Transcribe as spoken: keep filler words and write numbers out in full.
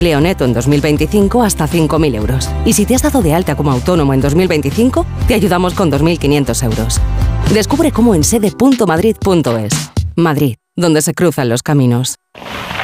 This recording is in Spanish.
Neto en dos mil veinticinco hasta cinco mil euros. Y si te has dado de alta como autónomo en dos mil veinticinco, te ayudamos con dos mil quinientos euros. Descubre cómo en sede punto madrid punto es. Madrid, donde se cruzan los caminos.